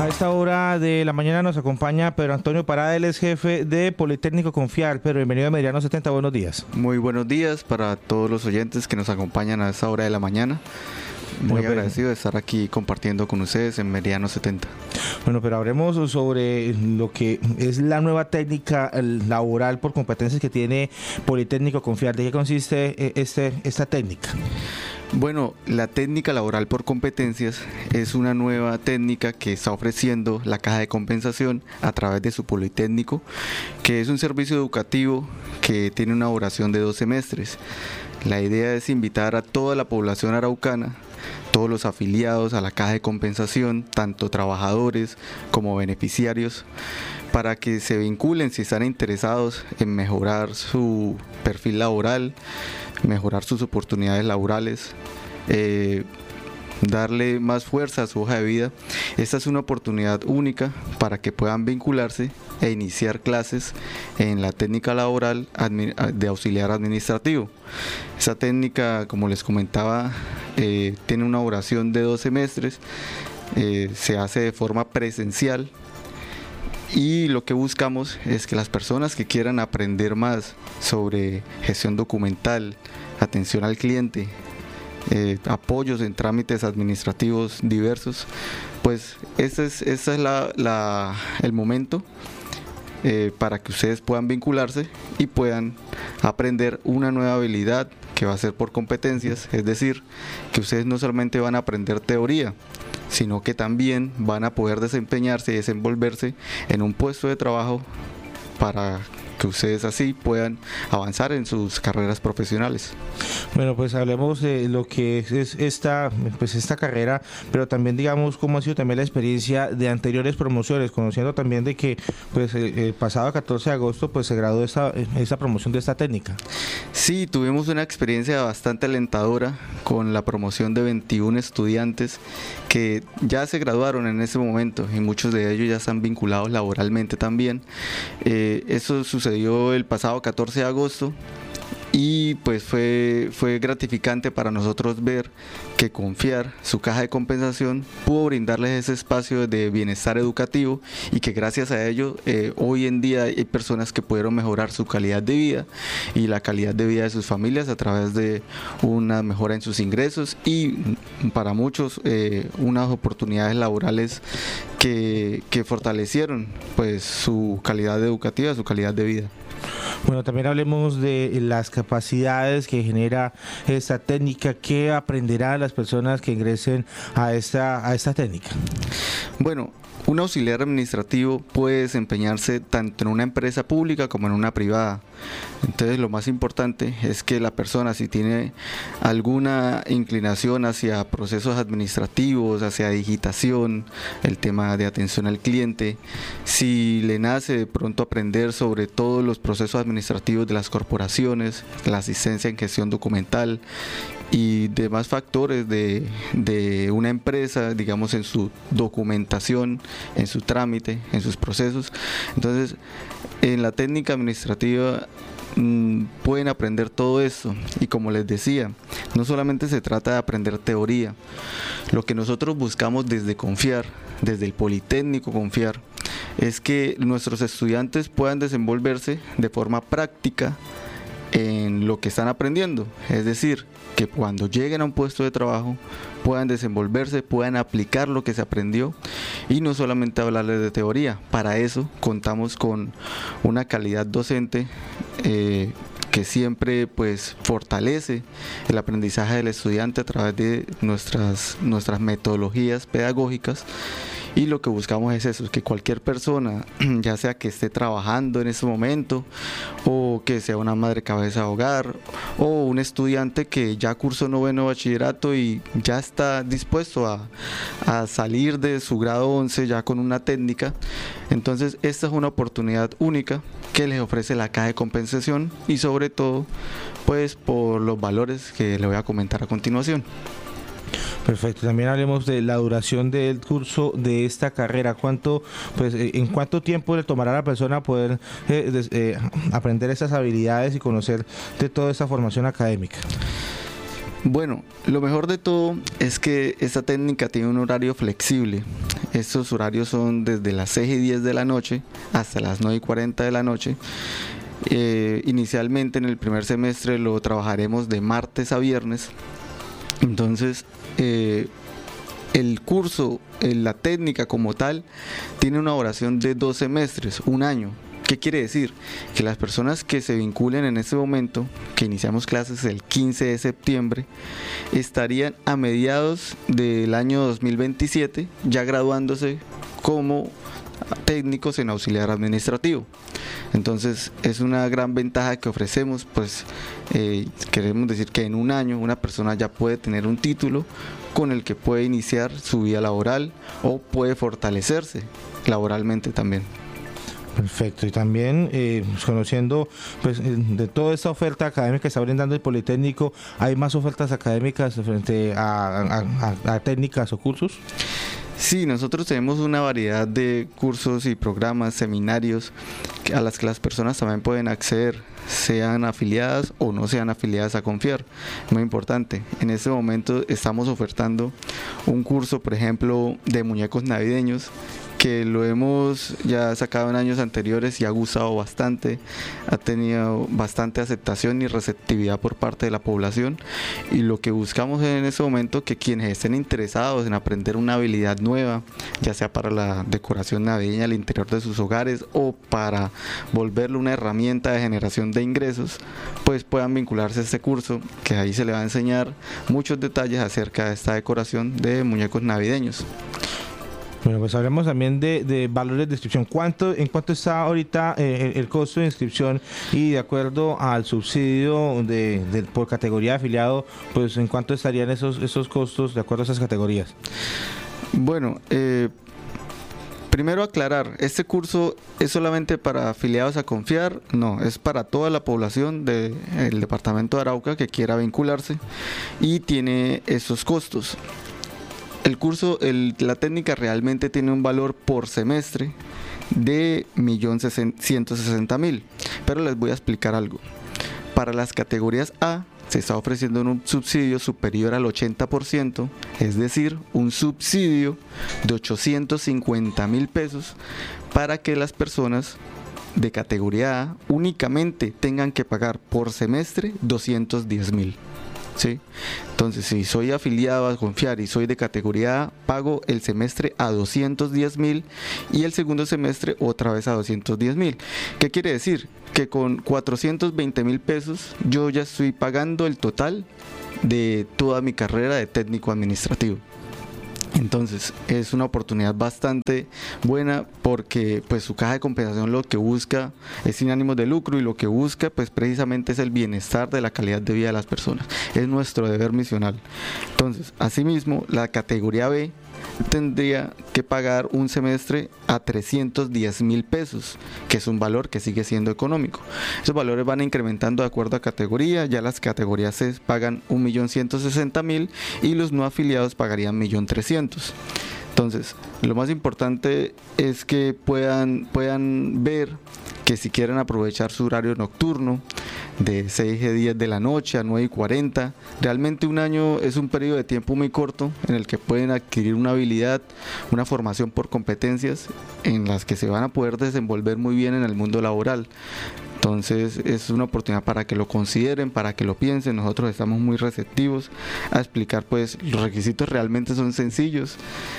A esta hora de la mañana nos acompaña Pedro Antonio Parada, él es jefe de Politécnico Confiar. Pedro, bienvenido a Meridiano 70, buenos días. Muy buenos días para todos los oyentes que nos acompañan a esta hora de la mañana. Muy agradecido de estar aquí compartiendo con ustedes en Meridiano 70. Bueno, pero hablemos sobre lo que es la nueva técnica laboral por competencias que tiene Politécnico Confiar. ¿De qué consiste esta técnica? Bueno, la técnica laboral por competencias es una nueva técnica que está ofreciendo la Caja de Compensación a través de su Politécnico, que es un servicio educativo que tiene una duración de 2 semestres. La idea es invitar a toda la población araucana, todos los afiliados a la Caja de Compensación, tanto trabajadores como beneficiarios, para que se vinculen si están interesados en mejorar su perfil laboral, mejorar sus oportunidades laborales, darle más fuerza a su hoja de vida. Esta es una oportunidad única para que puedan vincularse e iniciar clases en la técnica laboral de auxiliar administrativo. Esa técnica, como les comentaba, tiene una duración de 2 semestres, se hace de forma presencial. Y lo que buscamos es que las personas que quieran aprender más sobre gestión documental, atención al cliente, apoyos en trámites administrativos diversos, pues este es el momento para que ustedes puedan vincularse y puedan aprender una nueva habilidad que va a ser por competencias, es decir, que ustedes no solamente van a aprender teoría, sino que también van a poder desempeñarse y desenvolverse en un puesto de trabajo para que ustedes así puedan avanzar en sus carreras profesionales. Bueno, pues hablemos de lo que es esta carrera, pero también digamos cómo ha sido también la experiencia de anteriores promociones, conociendo también de que pues el pasado 14 de agosto pues se graduó esta promoción de esta técnica. Sí, tuvimos una experiencia bastante alentadora con la promoción de 21 estudiantes que ya se graduaron en ese momento y muchos de ellos ya están vinculados laboralmente también. Eso sucedió el pasado 14 de agosto y pues fue gratificante para nosotros ver que Confiar, su caja de compensación, pudo brindarles ese espacio de bienestar educativo y que gracias a ello hoy en día hay personas que pudieron mejorar su calidad de vida y la calidad de vida de sus familias a través de una mejora en sus ingresos y para muchos unas oportunidades laborales que fortalecieron pues su calidad educativa, su calidad de vida. Bueno, también hablemos de las capacidades que genera esta técnica. ¿Qué aprenderán las personas que ingresen a esta técnica? Bueno, un auxiliar administrativo puede desempeñarse tanto en una empresa pública como en una privada. Entonces lo más importante es que la persona, si tiene alguna inclinación hacia procesos administrativos, hacia digitación, el tema de atención al cliente, si le nace de pronto aprender sobre todos los procesos administrativos de las corporaciones, la asistencia en gestión documental y demás factores de una empresa, digamos en su documentación, en su trámite, en sus procesos. Entonces, en la técnica administrativa pueden aprender todo esto y como les decía, no solamente se trata de aprender teoría. Lo que nosotros buscamos desde Confiar, desde el Politécnico Confiar, es que nuestros estudiantes puedan desenvolverse de forma práctica en lo que están aprendiendo, es decir, que cuando lleguen a un puesto de trabajo puedan desenvolverse, puedan aplicar lo que se aprendió y no solamente hablarles de teoría. Para eso contamos con una calidad docente que siempre pues fortalece el aprendizaje del estudiante a través de nuestras metodologías pedagógicas. Y lo que buscamos es eso, que cualquier persona, ya sea que esté trabajando en ese momento, o que sea una madre cabeza de hogar, o un estudiante que ya cursó 9º bachillerato y ya está dispuesto a salir de su grado 11 ya con una técnica, entonces esta es una oportunidad única que les ofrece la Caja de Compensación y sobre todo, pues por los valores que le voy a comentar a continuación. Perfecto, también hablemos de la duración del curso de esta carrera. ¿En cuánto tiempo le tomará a la persona poder aprender esas habilidades y conocer de toda esta formación académica? Bueno, lo mejor de todo es que esta técnica tiene un horario flexible. Estos horarios son desde las 6:10 de la noche hasta las 9:40 de la noche. Inicialmente en el primer semestre lo trabajaremos de martes a viernes. Entonces, el curso, la técnica como tal, tiene una duración de 2 semestres, un año. ¿Qué quiere decir? Que las personas que se vinculen en este momento, que iniciamos clases el 15 de septiembre, estarían a mediados del año 2027 ya graduándose como técnicos en auxiliar administrativo. Entonces es una gran ventaja que ofrecemos, pues queremos decir que en un año una persona ya puede tener un título con el que puede iniciar su vida laboral o puede fortalecerse laboralmente también. Perfecto, y también conociendo pues de toda esta oferta académica que está brindando el Politécnico, ¿hay más ofertas académicas frente a técnicas o cursos? Sí, nosotros tenemos una variedad de cursos y programas, seminarios a las que las personas también pueden acceder, sean afiliadas o no sean afiliadas a Confiar. Muy importante, en este momento estamos ofertando un curso, por ejemplo, de muñecos navideños, que lo hemos ya sacado en años anteriores y ha gustado bastante, ha tenido bastante aceptación y receptividad por parte de la población, y lo que buscamos en este momento que quienes estén interesados en aprender una habilidad nueva, ya sea para la decoración navideña al interior de sus hogares o para volverlo una herramienta de generación de ingresos, pues puedan vincularse a este curso, que ahí se le va a enseñar muchos detalles acerca de esta decoración de muñecos navideños. Bueno, pues hablemos también de valores de inscripción. ¿En cuánto está ahorita el costo de inscripción? Y de acuerdo al subsidio por categoría de afiliado, pues ¿en cuánto estarían esos costos de acuerdo a esas categorías? Bueno, primero aclarar, ¿este curso es solamente para afiliados a Confiar? No, es para toda la población del departamento de Arauca que quiera vincularse y tiene esos costos. El curso, la técnica realmente tiene un valor por semestre de 1.160.000, pero les voy a explicar algo. Para las categorías A se está ofreciendo un subsidio superior al 80%, es decir, un subsidio de 850.000 pesos para que las personas de categoría A únicamente tengan que pagar por semestre 210.000. ¿Sí? Entonces, si soy afiliado a Confiar y soy de categoría A, pago el semestre a 210.000 y el segundo semestre otra vez a 210.000. ¿Qué quiere decir? Que con 420.000 pesos yo ya estoy pagando el total de toda mi carrera de técnico administrativo. Entonces es una oportunidad bastante buena porque pues su caja de compensación lo que busca es sin ánimos de lucro y lo que busca pues precisamente es el bienestar de la calidad de vida de las personas. Es nuestro deber misional. Entonces, asimismo, la categoría B tendría que pagar un semestre a 310.000 pesos, que es un valor que sigue siendo económico. Esos valores van incrementando de acuerdo a categoría. Ya las categorías C pagan 1.160.000 y los no afiliados pagarían 1.300.000. Entonces, lo más importante es que puedan ver que si quieren aprovechar su horario nocturno de 6:10 de la noche a 9:40, realmente un año es un periodo de tiempo muy corto en el que pueden adquirir una habilidad, una formación por competencias en las que se van a poder desenvolver muy bien en el mundo laboral. Entonces es una oportunidad para que lo consideren, para que lo piensen. Nosotros estamos muy receptivos a explicar, pues los requisitos realmente son sencillos.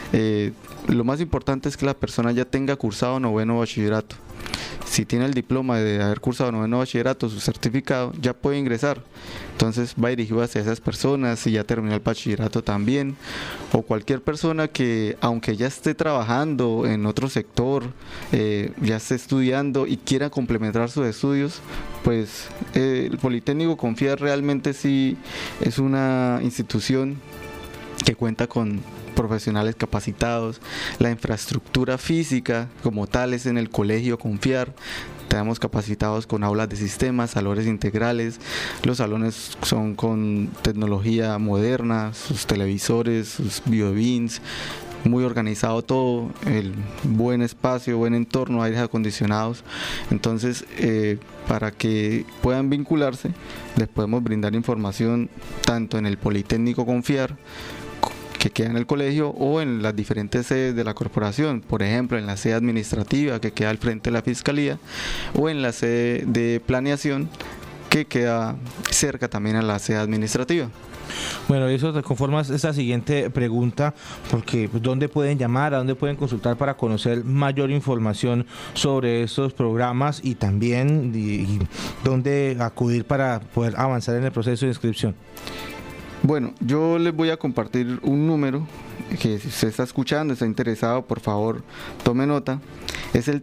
Lo más importante es que la persona ya tenga cursado 9º bachillerato. Si tiene el diploma de haber cursado 9º bachillerato, su certificado, ya puede ingresar. Entonces va dirigido hacia esas personas. Si ya terminó el bachillerato también, o cualquier persona que aunque ya esté trabajando en otro sector, ya esté estudiando y quiera complementar sus estudios, pues el Politécnico Confiar realmente sí es una institución que cuenta con profesionales capacitados. La infraestructura física como tal es en el colegio Confiar. Tenemos capacitados con aulas de sistemas, salones integrales. Los salones son con tecnología moderna, sus televisores, sus videobins. muy organizado todo, el buen espacio, buen entorno, aires acondicionados. Entonces, para que puedan vincularse, les podemos brindar información tanto en el Politécnico Confiar, que queda en el colegio, o en las diferentes sedes de la corporación, por ejemplo en la sede administrativa que queda al frente de la Fiscalía, o en la sede de planeación que queda cerca también a la sede administrativa. Bueno, eso te conformas esta siguiente pregunta, porque ¿dónde pueden llamar, a dónde pueden consultar para conocer mayor información sobre estos programas y también dónde acudir para poder avanzar en el proceso de inscripción? Bueno, yo les voy a compartir un número que si usted está escuchando, está interesado, por favor tome nota. Es el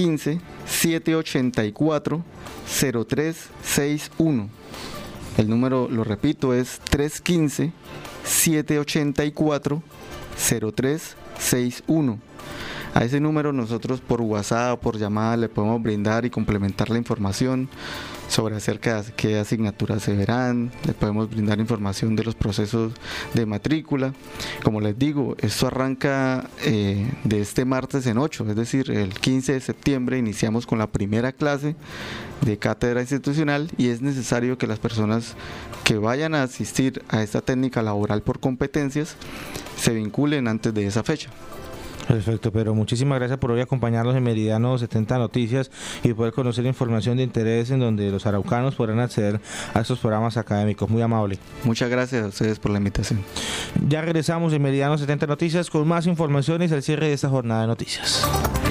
315-784-0361. El número, lo repito, es 315-784-0361. A ese número nosotros por WhatsApp o por llamada le podemos brindar y complementar la información sobre acerca de qué asignaturas se verán, le podemos brindar información de los procesos de matrícula. Como les digo, esto arranca de este martes en 8, es decir, el 15 de septiembre iniciamos con la primera clase de cátedra institucional y es necesario que las personas que vayan a asistir a esta técnica laboral por competencias se vinculen antes de esa fecha. Perfecto, pero muchísimas gracias por hoy acompañarnos en Meridiano 70 Noticias y poder conocer información de interés en donde los araucanos podrán acceder a estos programas académicos. Muy amable. Muchas gracias a ustedes por la invitación. Ya regresamos en Meridiano 70 Noticias con más informaciones al cierre de esta jornada de noticias.